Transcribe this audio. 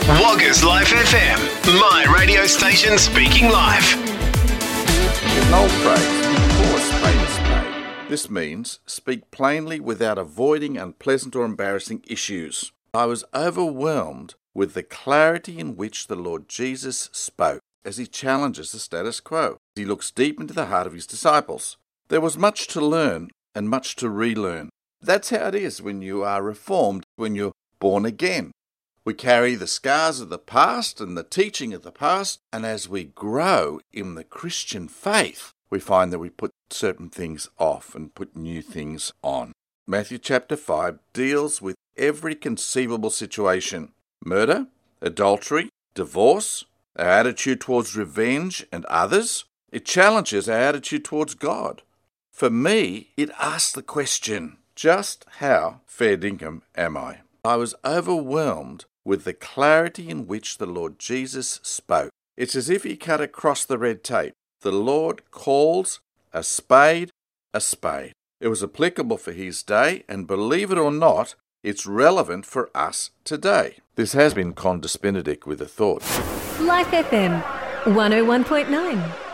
Woggers Life FM, my radio station speaking life. An old phrase, call a spade a spade. This means speak plainly without avoiding unpleasant or embarrassing issues. I was overwhelmed with the clarity in which the Lord Jesus spoke as he challenges the status quo. He looks deep into the heart of his disciples. There was much to learn and much to relearn. That's how it is when you are reformed, when you're born again. We carry the scars of the past and the teaching of the past, and as we grow in the Christian faith, we find that we put certain things off and put new things on. Matthew chapter 5 deals with every conceivable situation: murder, adultery, divorce, our attitude towards revenge and others. It challenges our attitude towards God. For me, it asks the question, just how fair dinkum am I? I was overwhelmed with the clarity in which the Lord Jesus spoke. It's as if he cut across the red tape. The Lord calls a spade a spade. It was applicable for his day, and believe it or not, it's relevant for us today. This has been Condis Benedict with a thought. Life FM 101.9.